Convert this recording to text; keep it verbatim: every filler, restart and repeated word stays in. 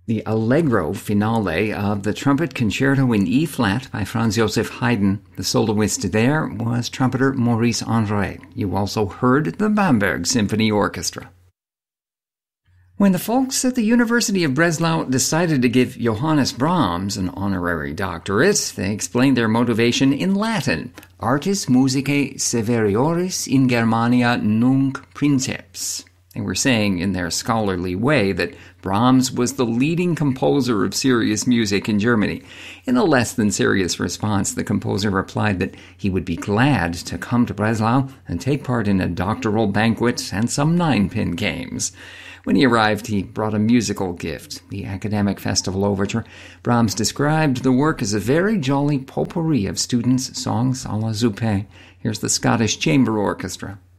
The Allegro finale of the Trumpet Concerto in E-flat by Franz Joseph Haydn. The soloist there was trumpeter Maurice André. You also heard the Bamberg Symphony Orchestra. When the folks at the University of Breslau decided to give Johannes Brahms an honorary doctorate, they explained their motivation in Latin. Artis musicae severioris in Germania nunc princeps. They were saying in their scholarly way that Brahms was the leading composer of serious music in Germany. In a less than serious response, the composer replied that he would be glad to come to Breslau and take part in a doctoral banquet and some nine-pin games. When he arrived, he brought a musical gift, the Academic Festival Overture. Brahms described the work as a very jolly potpourri of students' songs à la Zoupin. Here's the Scottish Chamber Orchestra.